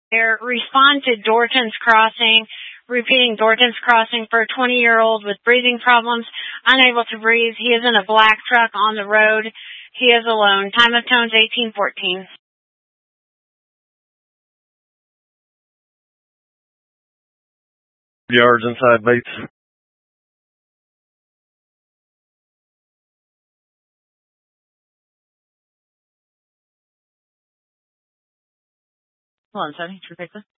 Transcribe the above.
There, respond to Dorton's Crossing, repeating Dorton's Crossing for a 20-year-old with breathing problems, unable to breathe. He is in a black truck on the road. He is alone. Time of tones 1814. Yards inside Bates. Hold on, Sonny. True Pixel.